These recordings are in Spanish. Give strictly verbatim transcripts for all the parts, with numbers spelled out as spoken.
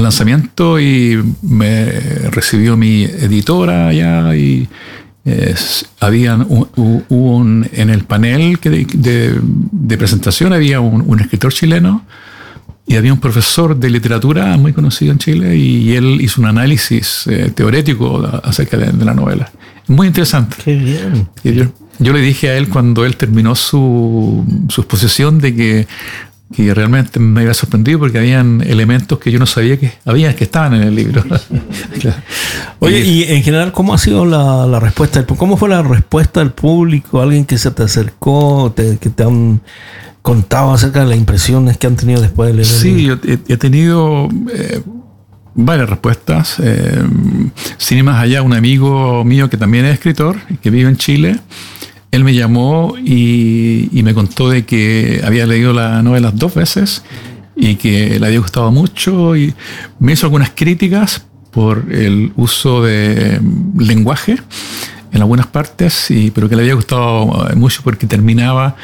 al lanzamiento y me recibió mi editora allá y eh, habían un, un, un, en el panel que de, de, de presentación había un, un escritor chileno y había un profesor de literatura muy conocido en Chile y él hizo un análisis eh, teorético acerca de, de la novela. Muy interesante. Qué bien. Y yo, yo le dije a él cuando él terminó su, su exposición de que, que realmente me había sorprendido porque habían elementos que yo no sabía que había, que estaban en el libro. Claro. Oye, y en general, ¿cómo ha sido la, la respuesta? ¿Cómo fue la respuesta del público? ¿Alguien que se te acercó, te, que te han contado acerca de las impresiones que han tenido después de leer el Sí, libro? yo he, he tenido eh, varias respuestas. Eh, sin ir más allá, un amigo mío que también es escritor, que vive en Chile, él me llamó y, y me contó de que había leído la novela dos veces y que le había gustado mucho y me hizo algunas críticas por el uso de lenguaje en algunas partes, y, pero que le había gustado mucho porque terminaba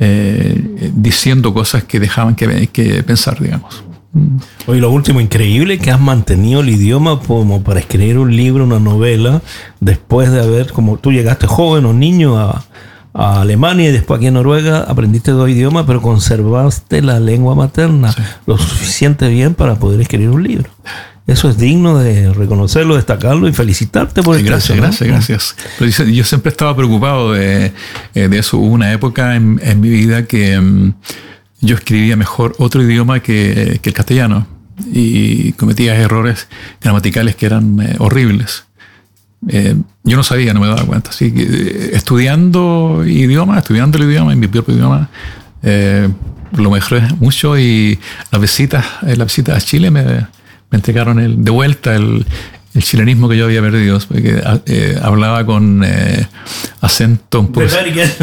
eh, diciendo cosas que dejaban que, que pensar, digamos. Oye, lo último, increíble que has mantenido el idioma como para escribir un libro, una novela, después de haber, como tú llegaste joven o niño a, a Alemania y después aquí en Noruega, aprendiste dos idiomas, pero conservaste la lengua materna sí. lo suficiente bien para poder escribir un libro. Eso es digno de reconocerlo, destacarlo y felicitarte por sí, el Gracias, caso, ¿no? gracias, gracias. Yo siempre estaba preocupado de, de eso. Hubo una época en, en mi vida que um, yo escribía mejor otro idioma que, que el castellano y cometía errores gramaticales que eran eh, horribles. Eh, yo no sabía, no me daba cuenta. Así que eh, estudiando idioma, estudiando el idioma, en mi propio idioma, eh, lo mejoré mucho y las visitas, eh, las visitas a Chile me, me entregaron el, de vuelta el, el chilenismo que yo había perdido, porque eh, hablaba con eh, acento un poco... De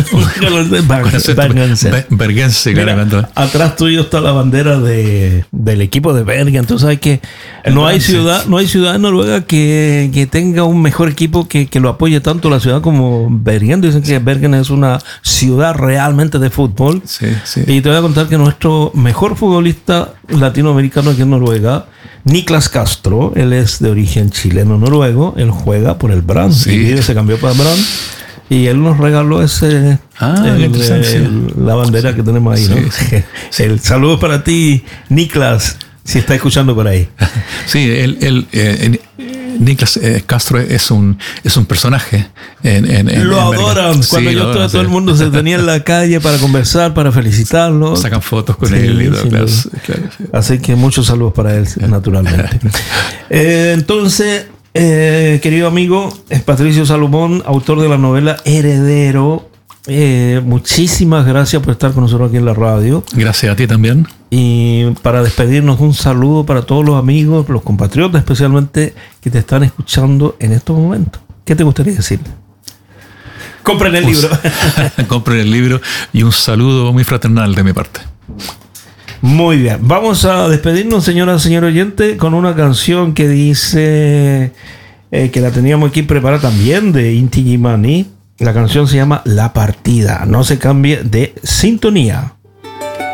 Bergen. Bergense. Bergense, claro. Atrás tuyo está la bandera de, del equipo de Bergen. Tú sabes que no hay ciudad, no hay ciudad en Noruega que, que tenga un mejor equipo que, que lo apoye tanto la ciudad como Bergen. Dicen que Bergen es una ciudad realmente de fútbol. Sí, sí. Y te voy a contar que nuestro mejor futbolista latinoamericano aquí en Noruega, Niklas Castro, él es de origen chileno-noruego, él juega por el Brann, sí. y se cambió para Brann, y él nos regaló ese ah, el, el, la bandera sí. que tenemos ahí, sí, ¿no? Sí, sí. El saludo para ti, Niklas, si está escuchando por ahí. Sí, él, él eh, Niklas eh, Castro es un es un personaje. En, en, en, lo en adoran. Sí, Cuando yo adoran, todo, sí. todo el mundo se tenía en la calle para conversar, para felicitarlo. Sacan fotos con sí, él. Y todo, sí, claro, sí. Claro, sí. Así que muchos saludos para él, naturalmente. eh, entonces, eh, querido amigo, es Patricio Salomón, autor de la novela Heredero. Eh, muchísimas gracias por estar con nosotros aquí en la radio. Gracias a ti también. Y para despedirnos, un saludo para todos los amigos, los compatriotas especialmente, que te están escuchando en estos momentos. ¿Qué te gustaría decir? Compren el un, libro. Compren el libro y un saludo muy fraternal de mi parte. Muy bien. Vamos a despedirnos, señora, señor oyente, con una canción que dice, eh, que la teníamos aquí preparada también, de Inti Illimani. La canción se llama La Partida. No se cambie de sintonía.